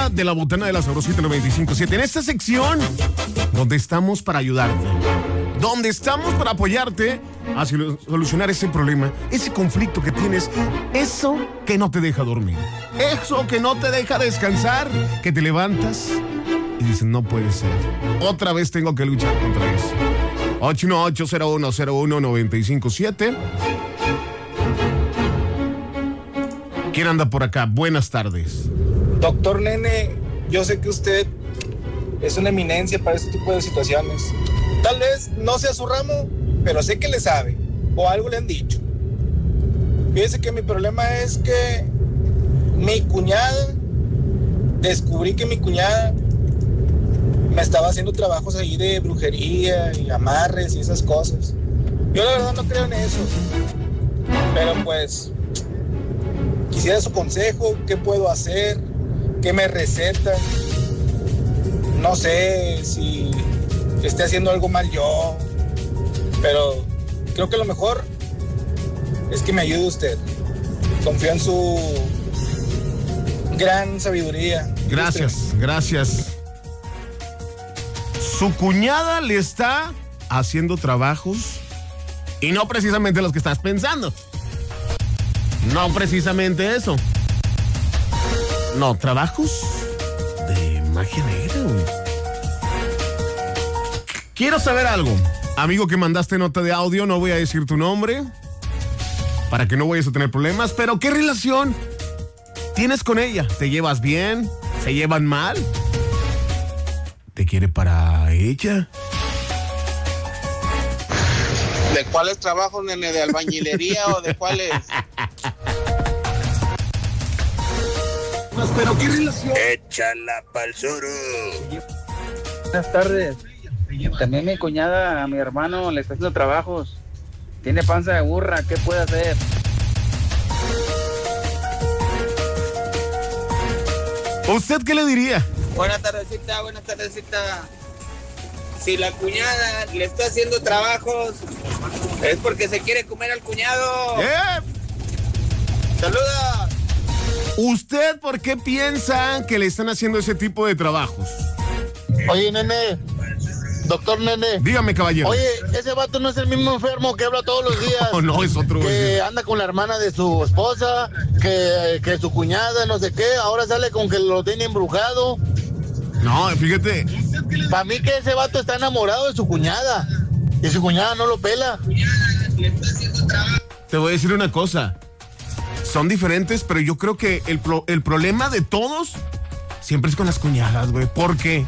hora de la botana de la Sabrosita 95.7. En esta sección, donde estamos para ayudarte, donde estamos para apoyarte a solucionar ese problema, ese conflicto que tienes, eso que no te deja dormir, eso que no te deja descansar, que te levantas y dices, no puede ser, otra vez tengo que luchar contra eso. 818-0101-957. ¿Quién anda por acá? Buenas tardes. Doctor Nene, yo sé que usted es una eminencia para este tipo de situaciones. Tal vez no sea su ramo, pero sé que le sabe, o algo le han dicho. Fíjese que mi problema es que descubrí que mi cuñada me estaba haciendo trabajos ahí de brujería y amarres y esas cosas. Yo la verdad no creo en eso, pero pues quisiera su consejo. ¿Qué puedo hacer? ¿Qué me receta? No sé si esté haciendo algo mal yo, pero creo que lo mejor es que me ayude usted. Confío en su gran sabiduría. Gracias. Su cuñada le está haciendo trabajos y no precisamente los que estás pensando. No precisamente eso. No, trabajos de magia negra, güey. Quiero saber algo. Amigo que mandaste nota de audio, no voy a decir tu nombre para que no vayas a tener problemas, pero ¿qué relación tienes con ella? ¿Te llevas bien? ¿Se llevan mal? ¿Te quiere para ella? ¿De cuáles trabajos, nene? ¿De albañilería o de cuáles? Pero ¿qué relación? Échala pa'l suru. Buenas tardes. También mi cuñada, a mi hermano, le está haciendo trabajos. Tiene panza de burra, ¿qué puede hacer? ¿Usted qué le diría? Buenas tardecita. Si la cuñada le está haciendo trabajos, es porque se quiere comer al cuñado. ¡Saluda! ¿Usted por qué piensa que le están haciendo ese tipo de trabajos? Oye, nene, doctor Nene. Dígame, caballero. Oye, ese vato no es el mismo enfermo que habla todos los días. No, es otro. Que anda con la hermana de su esposa, que su cuñada, no sé qué. Ahora sale con que lo tiene embrujado. No, fíjate. Para mí que ese vato está enamorado de su cuñada. Y su cuñada no lo pela. Te voy a decir una cosa. Son diferentes, pero yo creo que el problema de todos siempre es con las cuñadas, güey. ¿Por qué?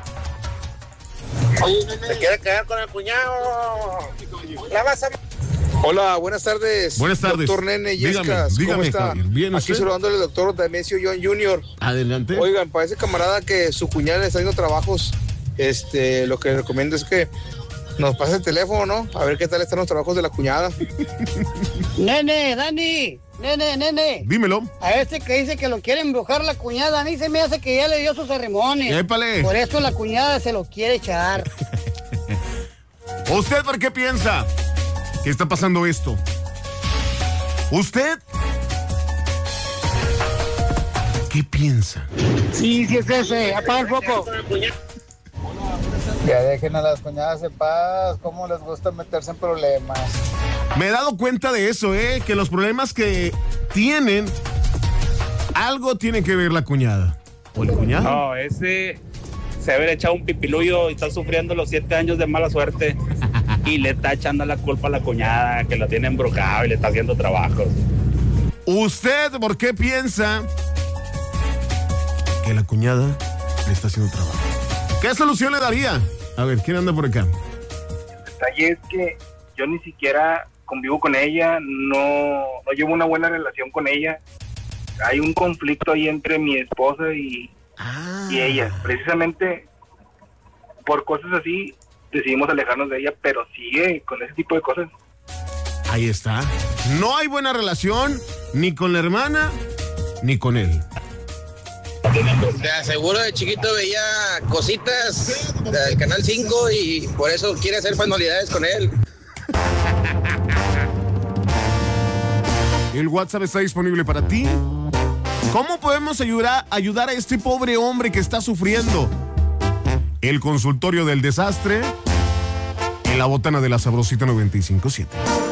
Se quiere quedar con el cuñado. La vas a... Hola, buenas tardes. Buenas tardes. Doctor Nene Yescas, ¿cómo está? Bien, aquí saludándole al doctor Damesio John Jr. Adelante. Oigan, para ese camarada que su cuñada le está haciendo trabajos, lo que recomiendo es que nos pase el teléfono, ¿no? A ver qué tal están los trabajos de la cuñada. Nene, Dani. Nene. Dímelo. A este que dice que lo quiere embrujar la cuñada, a mí se me hace que ya le dio sus ceremonias. ¡Épale! Por eso la cuñada se lo quiere echar. ¿Usted por qué piensa que está pasando esto? ¿Usted qué piensa? Sí, es ese. Apaga el foco. Ya dejen a las cuñadas en paz, cómo les gusta meterse en problemas. Me he dado cuenta de eso, que los problemas que tienen, algo tiene que ver la cuñada. ¿O el cuñado? No, ese se haber echado un pipiluyo y está sufriendo los 7 años de mala suerte y le está echando la culpa a la cuñada que lo tiene embrujado y le está haciendo trabajos. ¿Usted por qué piensa que la cuñada le está haciendo trabajo? ¿Qué solución le daría? A ver, ¿quién anda por acá? El detalle es que yo ni siquiera convivo con ella, no llevo una buena relación con ella. Hay un conflicto ahí entre mi esposa y ella. Precisamente por cosas así decidimos alejarnos de ella, pero sigue con ese tipo de cosas. Ahí está. No hay buena relación ni con la hermana ni con él. Te aseguro, de chiquito veía cositas del Canal 5 y por eso quiere hacer manualidades con él. El WhatsApp está disponible para ti. ¿Cómo podemos ayudar a este pobre hombre que está sufriendo? El consultorio del desastre en la botana de la Sabrosita 95.7.